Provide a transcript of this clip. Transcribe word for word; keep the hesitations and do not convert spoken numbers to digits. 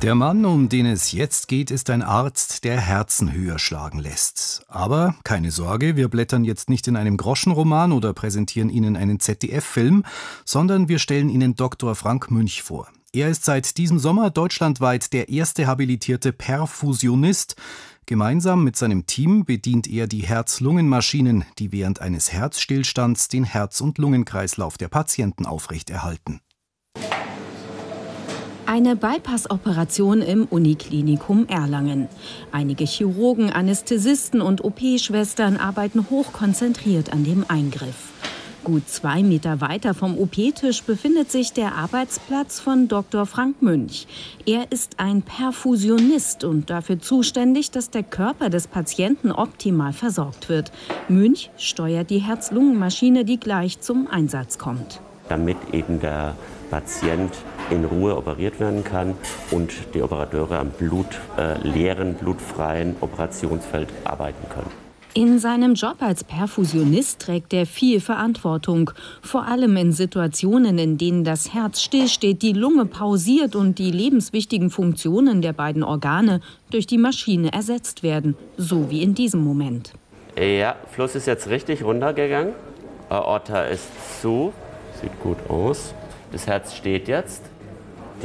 Der Mann, um den es jetzt geht, ist ein Arzt, der Herzen höher schlagen lässt. Aber keine Sorge, wir blättern jetzt nicht in einem Groschenroman oder präsentieren Ihnen einen Z D F-Film, sondern wir stellen Ihnen Doktor Frank Münch vor. Er ist seit diesem Sommer deutschlandweit der erste habilitierte Perfusionist. Gemeinsam mit seinem Team bedient er die Herz-Lungen-Maschinen, die während eines Herzstillstands den Herz- und Lungenkreislauf der Patienten aufrechterhalten. Eine Bypass-Operation im Uniklinikum Erlangen. Einige Chirurgen, Anästhesisten und O P-Schwestern arbeiten hochkonzentriert an dem Eingriff. Gut zwei Meter weiter vom O P-Tisch befindet sich der Arbeitsplatz von Doktor Frank Münch. Er ist ein Perfusionist und dafür zuständig, dass der Körper des Patienten optimal versorgt wird. Münch steuert die Herz-Lungen-Maschine, die gleich zum Einsatz kommt. Damit eben der Patient in Ruhe operiert werden kann und die Operateure am blutleeren, blutfreien Operationsfeld arbeiten können. In seinem Job als Perfusionist trägt er viel Verantwortung. Vor allem in Situationen, in denen das Herz stillsteht, die Lunge pausiert und die lebenswichtigen Funktionen der beiden Organe durch die Maschine ersetzt werden. So wie in diesem Moment. Ja, Fluss ist jetzt richtig runtergegangen. Aorta ist zu. Sieht gut aus. Das Herz steht jetzt.